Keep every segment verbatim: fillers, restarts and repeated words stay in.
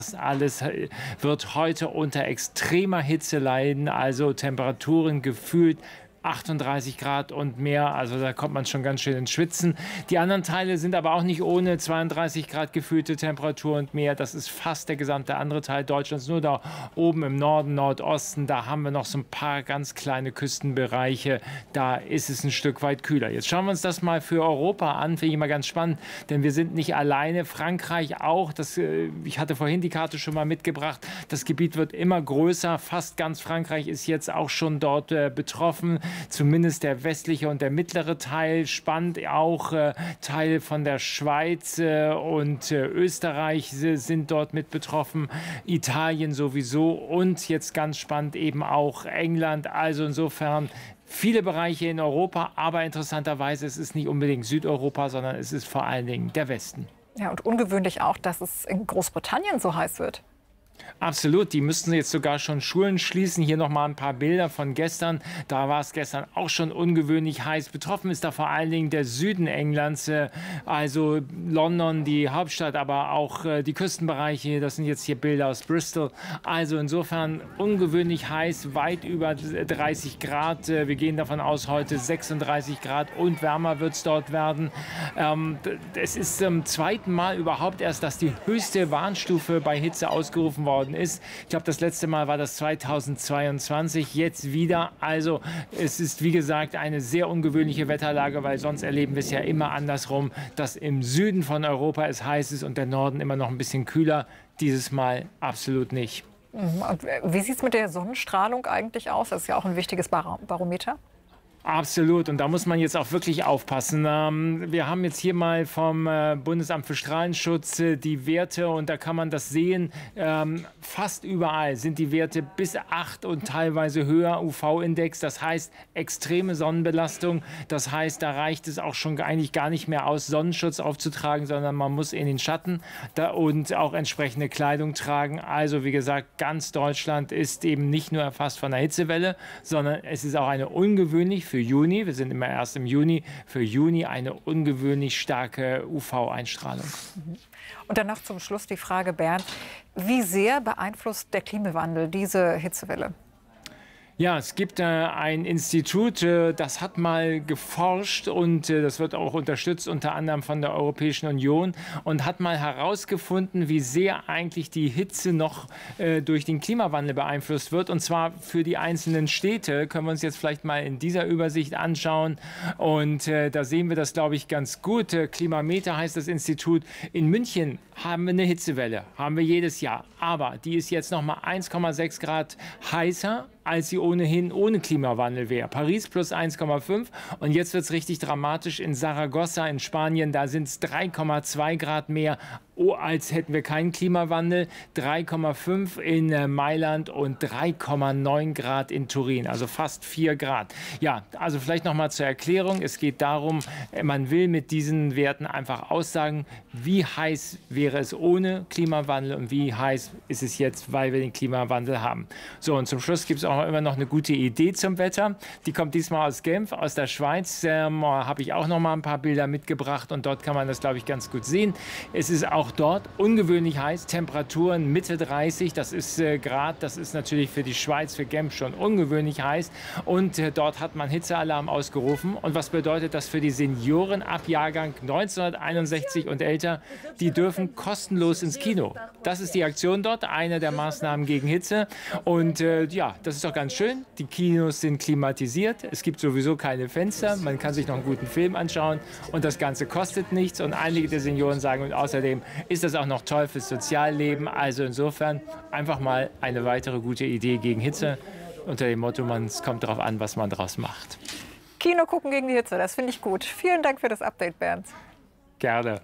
Das alles wird heute unter extremer Hitze leiden, also Temperaturen gefühlt achtunddreißig Grad und mehr, also da kommt man schon ganz schön ins Schwitzen. Die anderen Teile sind aber auch nicht ohne zweiunddreißig Grad gefühlte Temperatur und mehr. Das ist fast der gesamte andere Teil Deutschlands. Nur da oben im Norden, Nordosten, da haben wir noch so ein paar ganz kleine Küstenbereiche. Da ist es ein Stück weit kühler. Jetzt schauen wir uns das mal für Europa an. Finde ich immer ganz spannend, denn wir sind nicht alleine. Frankreich auch. Das, ich hatte vorhin die Karte schon mal mitgebracht. Das Gebiet wird immer größer. Fast ganz Frankreich ist jetzt auch schon dort äh, betroffen. Zumindest der westliche und der mittlere Teil. Spannend auch äh, Teile von der Schweiz äh, und äh, Österreich äh, sind dort mit betroffen. Italien sowieso und jetzt ganz spannend eben auch England. Also insofern viele Bereiche in Europa, aber interessanterweise es ist nicht unbedingt Südeuropa, sondern es ist vor allen Dingen der Westen. Ja, und ungewöhnlich auch, dass es in Großbritannien so heiß wird. Absolut, die müssten jetzt sogar schon Schulen schließen. Hier noch mal ein paar Bilder von gestern. Da war es gestern auch schon ungewöhnlich heiß. Betroffen ist da vor allen Dingen der Süden Englands, also London, die Hauptstadt, aber auch die Küstenbereiche. Das sind jetzt hier Bilder aus Bristol. Also insofern ungewöhnlich heiß, weit über dreißig Grad. Wir gehen davon aus, heute sechsunddreißig Grad und wärmer wird es dort werden. Es ist zum zweiten Mal überhaupt erst, dass die höchste Warnstufe bei Hitze ausgerufen worden ist. Ich glaube, das letzte Mal war das zweitausendzweiundzwanzig, jetzt wieder. Also es ist, wie gesagt, eine sehr ungewöhnliche Wetterlage, weil sonst erleben wir es ja immer andersrum, dass im Süden von Europa es heiß ist und der Norden immer noch ein bisschen kühler. Dieses Mal absolut nicht. Und wie sieht es mit der Sonnenstrahlung eigentlich aus? Das ist ja auch ein wichtiges Bar- Barometer. Absolut. Und da muss man jetzt auch wirklich aufpassen. Ähm, wir haben jetzt hier mal vom äh, Bundesamt für Strahlenschutz äh, die Werte und da kann man das sehen. Ähm, fast überall sind die Werte bis acht und teilweise höher U V-Index. Das heißt extreme Sonnenbelastung. Das heißt, da reicht es auch schon eigentlich gar nicht mehr aus, Sonnenschutz aufzutragen, sondern man muss in den Schatten da und auch entsprechende Kleidung tragen. Also wie gesagt, ganz Deutschland ist eben nicht nur erfasst von einer Hitzewelle, sondern es ist auch eine ungewöhnlich für Juni, wir sind immer erst im Juni, für Juni eine ungewöhnlich starke U V-Einstrahlung. Und dann noch zum Schluss die Frage, Bernd, wie sehr beeinflusst der Klimawandel diese Hitzewelle? Ja, es gibt äh, ein Institut, äh, das hat mal geforscht und äh, das wird auch unterstützt unter anderem von der Europäischen Union und hat mal herausgefunden, wie sehr eigentlich die Hitze noch äh, durch den Klimawandel beeinflusst wird. Und zwar für die einzelnen Städte können wir uns jetzt vielleicht mal in dieser Übersicht anschauen. Und äh, da sehen wir das, glaube ich, ganz gut. Äh, Klimameter heißt das Institut. In München haben wir eine Hitzewelle, haben wir jedes Jahr. Aber die ist jetzt noch mal eins Komma sechs Grad heißer, als sie ohnehin ohne Klimawandel wäre. Paris plus eins Komma fünf und jetzt wird es richtig dramatisch in Saragossa in Spanien, da sind es drei Komma zwei Grad mehr, oh, als hätten wir keinen Klimawandel, drei Komma fünf in äh, Mailand und drei Komma neun Grad in Turin, also fast vier Grad. Ja, also vielleicht noch mal zur Erklärung, es geht darum, man will mit diesen Werten einfach aussagen, wie heiß wäre es ohne Klimawandel und wie heiß ist es jetzt, weil wir den Klimawandel haben. So, und zum Schluss gibt es auch immer noch eine gute Idee zum Wetter. Die kommt diesmal aus Genf, aus der Schweiz. Ähm, habe ich auch noch mal ein paar Bilder mitgebracht und dort kann man das, glaube ich, ganz gut sehen. Es ist auch dort ungewöhnlich heiß, Temperaturen Mitte dreißig, das ist äh, Grad, das ist natürlich für die Schweiz, für Genf schon ungewöhnlich heiß und äh, dort hat man Hitzealarm ausgerufen. Und was bedeutet das für die Senioren ab Jahrgang neunzehnhunderteinundsechzig und älter? Die dürfen kostenlos ins Kino. Das ist die Aktion dort, eine der Maßnahmen gegen Hitze und äh, ja, das ist doch ganz schön. Die Kinos sind klimatisiert, es gibt sowieso keine Fenster, man kann sich noch einen guten Film anschauen und das Ganze kostet nichts und einige der Senioren sagen, und außerdem ist das auch noch toll fürs Sozialleben. Also insofern einfach mal eine weitere gute Idee gegen Hitze unter dem Motto, man, es kommt darauf an, was man daraus macht. Kino gucken gegen die Hitze, das finde ich gut. Vielen Dank für das Update, Bernd. Gerne.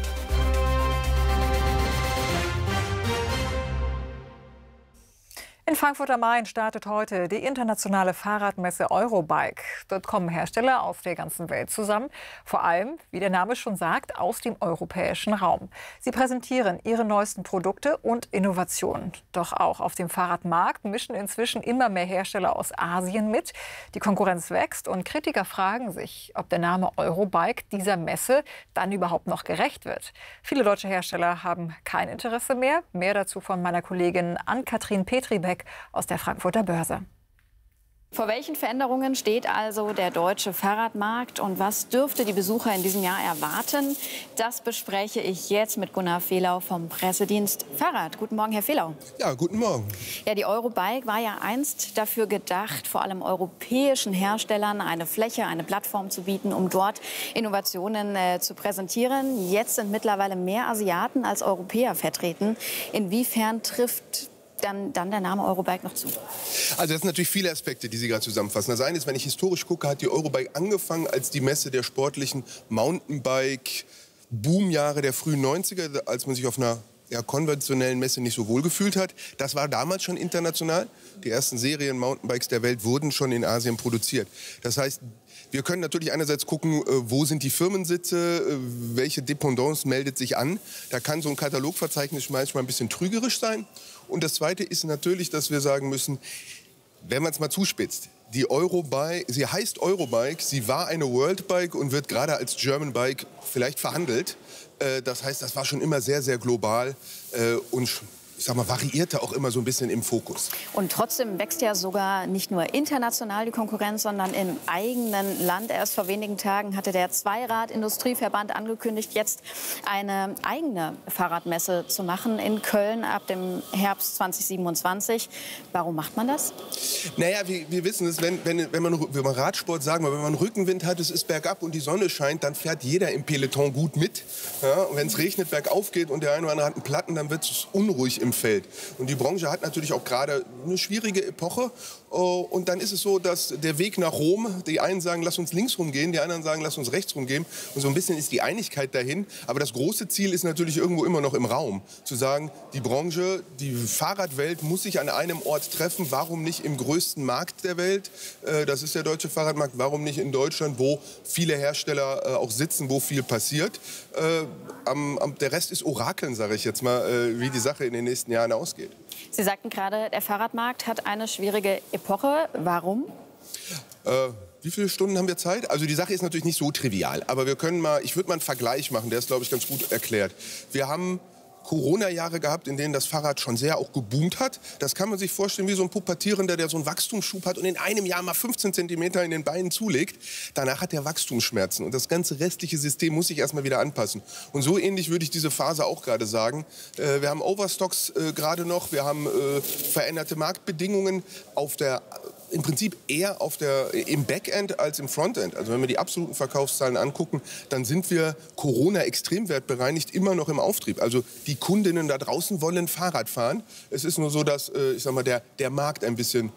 In In Frankfurt am Main startet heute die internationale Fahrradmesse Eurobike. Dort kommen Hersteller aus der ganzen Welt zusammen, vor allem, wie der Name schon sagt, aus dem europäischen Raum. Sie präsentieren ihre neuesten Produkte und Innovationen. Doch auch auf dem Fahrradmarkt mischen inzwischen immer mehr Hersteller aus Asien mit. Die Konkurrenz wächst und Kritiker fragen sich, ob der Name Eurobike dieser Messe dann überhaupt noch gerecht wird. Viele deutsche Hersteller haben kein Interesse mehr. Mehr dazu von meiner Kollegin Ann-Kathrin Petribeck aus der Frankfurter Börse. Vor welchen Veränderungen steht also der deutsche Fahrradmarkt und was dürfte die Besucher in diesem Jahr erwarten? Das bespreche ich jetzt mit Gunnar Fehlau vom Pressedienst Fahrrad. Guten Morgen, Herr Fehlau. Ja, guten Morgen. Ja, die Eurobike war ja einst dafür gedacht, vor allem europäischen Herstellern eine Fläche, eine Plattform zu bieten, um dort Innovationen äh, zu präsentieren. Jetzt sind mittlerweile mehr Asiaten als Europäer vertreten. Inwiefern trifft Dann, dann der Name Eurobike noch zu? Also das sind natürlich viele Aspekte, die Sie gerade zusammenfassen. Das eine ist, wenn ich historisch gucke, hat die Eurobike angefangen als die Messe der sportlichen Mountainbike-Boomjahre der frühen neunziger, als man sich auf einer ja, konventionellen Messe nicht so wohl gefühlt hat. Das war damals schon international. Die ersten Serien Mountainbikes der Welt wurden schon in Asien produziert. Das heißt, wir können natürlich einerseits gucken, wo sind die Firmensitze, welche Dependance meldet sich an. Da kann so ein Katalogverzeichnis manchmal ein bisschen trügerisch sein. Und das Zweite ist natürlich, dass wir sagen müssen, wenn man es mal zuspitzt, die Eurobike, sie heißt Eurobike, sie war eine Worldbike und wird gerade als German Bike vielleicht verhandelt. Das heißt, das war schon immer sehr, sehr global und ich sag mal, variierte auch immer so ein bisschen im Fokus. Und trotzdem wächst ja sogar nicht nur international die Konkurrenz, sondern im eigenen Land. Erst vor wenigen Tagen hatte der Zweirad-Industrieverband angekündigt, jetzt eine eigene Fahrradmesse zu machen in Köln ab dem Herbst zweitausendsiebenundzwanzig. Warum macht man das? Naja, wir, wir wissen es, wenn, wenn, wenn, man, wenn man Radsport sagen wir, wenn man Rückenwind hat, es ist bergab und die Sonne scheint, dann fährt jeder im Peloton gut mit. Ja, und wenn es regnet, bergauf geht und der eine oder andere hat einen Platten, dann wird es unruhig im Feld. Und die Branche hat natürlich auch gerade eine schwierige Epoche. Und dann ist es so, dass der Weg nach Rom, die einen sagen, lass uns links rumgehen, die anderen sagen, lass uns rechts rumgehen. Und so ein bisschen ist die Einigkeit dahin. Aber das große Ziel ist natürlich irgendwo immer noch im Raum. Zu sagen, die Branche, die Fahrradwelt muss sich an einem Ort treffen. Warum nicht im größten Markt der Welt? Das ist der deutsche Fahrradmarkt. Warum nicht in Deutschland, wo viele Hersteller auch sitzen, wo viel passiert? Der Rest ist Orakeln, sage ich jetzt mal, wie die Sache in den nächsten Jahren ausgeht. Sie sagten gerade, der Fahrradmarkt hat eine schwierige Epoche. Warum? Äh, wie viele Stunden haben wir Zeit? Also die Sache ist natürlich nicht so trivial, aber wir können mal, ich würde mal einen Vergleich machen, der ist, glaube ich, ganz gut erklärt. Wir haben Corona-Jahre gehabt, in denen das Fahrrad schon sehr auch geboomt hat. Das kann man sich vorstellen wie so ein Pubertierender, der so einen Wachstumsschub hat und in einem Jahr mal fünfzehn Zentimeter in den Beinen zulegt. Danach hat er Wachstumsschmerzen und das ganze restliche System muss sich erstmal wieder anpassen. Und so ähnlich würde ich diese Phase auch gerade sagen. Äh, wir haben Overstocks äh, gerade noch, wir haben äh, veränderte Marktbedingungen auf der im Prinzip eher auf der, im Backend als im Frontend. Also wenn wir die absoluten Verkaufszahlen angucken, dann sind wir Corona-extremwertbereinigt immer noch im Auftrieb. Also die Kundinnen da draußen wollen Fahrrad fahren. Es ist nur so, dass ich sag mal, der, der Markt ein bisschen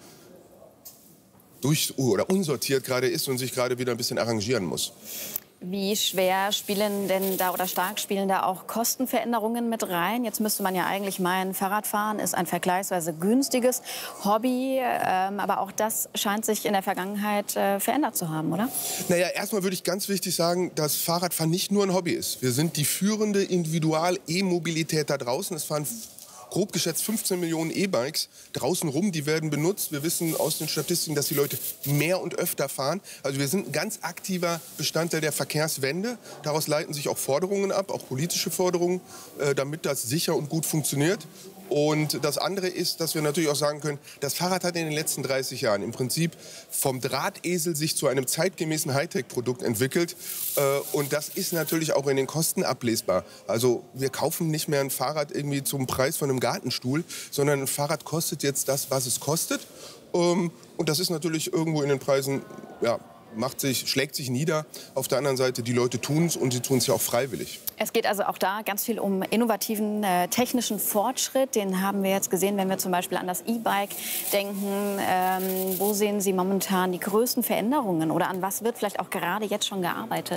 durch oder unsortiert gerade ist und sich gerade wieder ein bisschen arrangieren muss. Wie schwer spielen denn da oder stark spielen da auch Kostenveränderungen mit rein? Jetzt müsste man ja eigentlich meinen, Fahrradfahren ist ein vergleichsweise günstiges Hobby. Ähm, aber auch das scheint sich in der Vergangenheit äh, verändert zu haben, oder? Naja, erstmal würde ich ganz wichtig sagen, dass Fahrradfahren nicht nur ein Hobby ist. Wir sind die führende Individual-E-Mobilität da draußen. Es fahren grob geschätzt fünfzehn Millionen E-Bikes draußen rum, die werden benutzt. Wir wissen aus den Statistiken, dass die Leute mehr und öfter fahren. Also wir sind ein ganz aktiver Bestandteil der Verkehrswende. Daraus leiten sich auch Forderungen ab, auch politische Forderungen, äh, damit das sicher und gut funktioniert. Und das andere ist, dass wir natürlich auch sagen können, das Fahrrad hat in den letzten dreißig Jahren im Prinzip vom Drahtesel sich zu einem zeitgemäßen Hightech-Produkt entwickelt. Und das ist natürlich auch in den Kosten ablesbar. Also wir kaufen nicht mehr ein Fahrrad irgendwie zum Preis von einem Gartenstuhl, sondern ein Fahrrad kostet jetzt das, was es kostet. Und das ist natürlich irgendwo in den Preisen, ja, macht sich, schlägt sich nieder. Auf der anderen Seite, die Leute tun es und sie tun es ja auch freiwillig. Es geht also auch da ganz viel um innovativen äh, technischen Fortschritt. Den haben wir jetzt gesehen, wenn wir zum Beispiel an das E-Bike denken. Ähm, wo sehen Sie momentan die größten Veränderungen oder an was wird vielleicht auch gerade jetzt schon gearbeitet?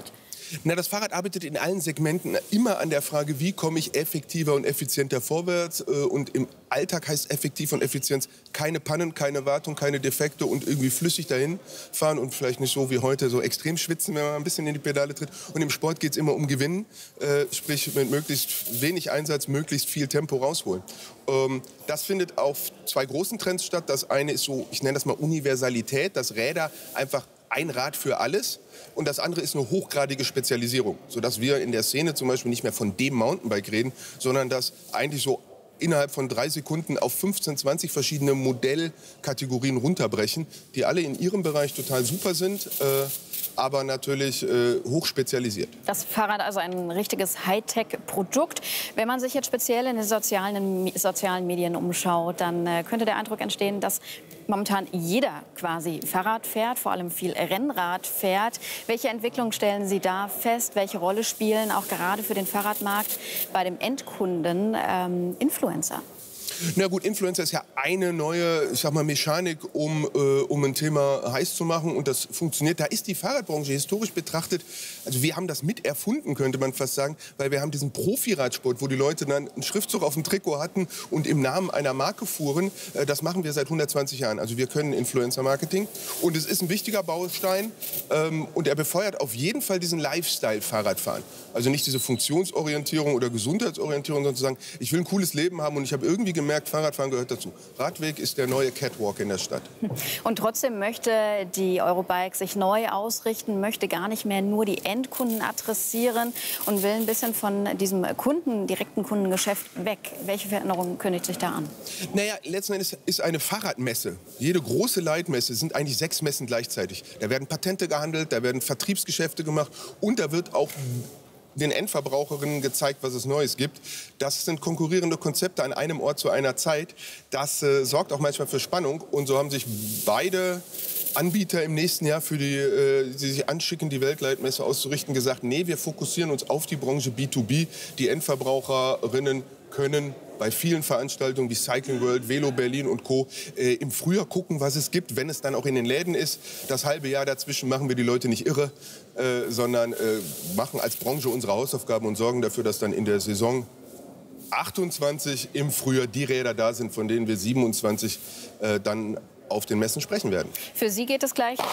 Na, das Fahrrad arbeitet in allen Segmenten immer an der Frage, wie komme ich effektiver und effizienter vorwärts. Und im Alltag heißt effektiv und Effizienz keine Pannen, keine Wartung, keine Defekte und irgendwie flüssig dahin fahren und vielleicht nicht so wie heute so extrem schwitzen, wenn man ein bisschen in die Pedale tritt. Und im Sport geht es immer um Gewinnen, äh, sprich mit möglichst wenig Einsatz, möglichst viel Tempo rausholen. Ähm, das findet auf zwei großen Trends statt. Das eine ist so, ich nenne das mal Universalität, dass Räder einfach ein Rad für alles. Und das andere ist eine hochgradige Spezialisierung, sodass wir in der Szene zum Beispiel nicht mehr von dem Mountainbike reden, sondern dass eigentlich so innerhalb von drei Sekunden auf fünfzehn, zwanzig verschiedene Modellkategorien runterbrechen, die alle in ihrem Bereich total super sind, äh, aber natürlich äh, hochspezialisiert. Das Fahrrad also ein richtiges Hightech-Produkt. Wenn man sich jetzt speziell in den sozialen, sozialen Medien umschaut, dann äh, könnte der Eindruck entstehen, dass momentan jeder quasi Fahrrad fährt, vor allem viel Rennrad fährt. Welche Entwicklung stellen Sie da fest? Welche Rolle spielen auch gerade für den Fahrradmarkt bei dem Endkunden ähm, Influencer? Na gut, Influencer ist ja eine neue, ich sag mal, Mechanik, um, äh, um ein Thema heiß zu machen. Und das funktioniert. Da ist die Fahrradbranche historisch betrachtet, also wir haben das mit erfunden, könnte man fast sagen, weil wir haben diesen Profi-Radsport, wo die Leute dann einen Schriftzug auf dem Trikot hatten und im Namen einer Marke fuhren. Äh, das machen wir seit hundertzwanzig Jahren. Also wir können Influencer-Marketing. Und es ist ein wichtiger Baustein. Ähm, und er befeuert auf jeden Fall diesen Lifestyle-Fahrradfahren. Also nicht diese Funktionsorientierung oder Gesundheitsorientierung, sondern zu sagen, ich will ein cooles Leben haben und ich habe irgendwie gemerkt, Fahrradfahren gehört dazu. Radweg ist der neue Catwalk in der Stadt. Und trotzdem möchte die Eurobike sich neu ausrichten, möchte gar nicht mehr nur die Endkunden adressieren und will ein bisschen von diesem Kunden, direkten Kundengeschäft weg. Welche Veränderungen kündigt sich da an? Naja, letzten Endes ist eine Fahrradmesse, jede große Leitmesse, sind eigentlich sechs Messen gleichzeitig. Da werden Patente gehandelt, da werden Vertriebsgeschäfte gemacht und da wird auch den Endverbraucherinnen gezeigt, was es Neues gibt. Das sind konkurrierende Konzepte an einem Ort zu einer Zeit. Das äh, sorgt auch manchmal für Spannung. Und so haben sich beide Anbieter im nächsten Jahr, für die, äh, die sich anschicken, die Weltleitmesse auszurichten, gesagt, nee, wir fokussieren uns auf die Branche B zwei B. Die Endverbraucherinnen können bei vielen Veranstaltungen wie Cycling World, Velo Berlin und Co. Äh, im Frühjahr gucken, was es gibt, wenn es dann auch in den Läden ist. Das halbe Jahr dazwischen machen wir die Leute nicht irre, äh, sondern äh, machen als Branche unsere Hausaufgaben und sorgen dafür, dass dann in der Saison achtundzwanzig im Frühjahr die Räder da sind, von denen wir siebenundzwanzig äh, dann auf den Messen sprechen werden. Für Sie geht es gleich.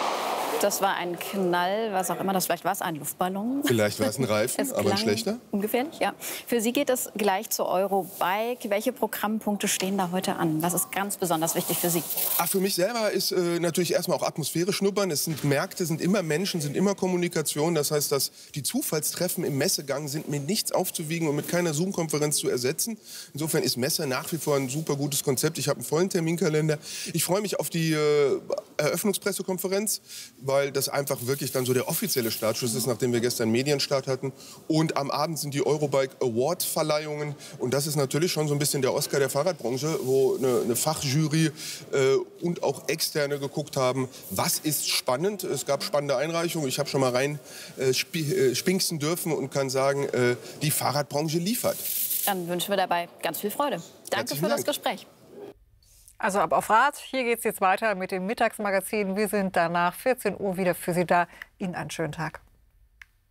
Das war ein Knall, was auch immer das vielleicht war, es ein Luftballon. Vielleicht war es ein Reifen, aber ein schlechter. Ungefährlich, ja. Für Sie geht es gleich zur Eurobike. Welche Programmpunkte stehen da heute an? Was ist ganz besonders wichtig für Sie? Ach, für mich selber ist äh, natürlich erstmal auch Atmosphäre schnuppern. Es sind Märkte, sind immer Menschen, sind immer Kommunikation. Das heißt, dass die Zufallstreffen im Messegang sind mit nichts aufzuwiegen und mit keiner Zoom-Konferenz zu ersetzen. Insofern ist Messe nach wie vor ein super gutes Konzept. Ich habe einen vollen Terminkalender. Ich freue mich auf die äh, Eröffnungspressekonferenz, weil das einfach wirklich dann so der offizielle Startschuss ist, nachdem wir gestern Medienstart hatten. Und am Abend sind die Eurobike Award-Verleihungen. Und das ist natürlich schon so ein bisschen der Oscar der Fahrradbranche, wo eine, eine Fachjury äh, und auch Externe geguckt haben, was ist spannend. Es gab spannende Einreichungen. Ich habe schon mal rein äh, äh, spinksen dürfen und kann sagen, äh, die Fahrradbranche liefert. Dann wünschen wir dabei ganz viel Freude. Danke Herzlichen für das Dank. Gespräch. Also ab auf Rad. Hier geht es jetzt weiter mit dem Mittagsmagazin. Wir sind danach vierzehn Uhr wieder für Sie da. Ihnen einen schönen Tag.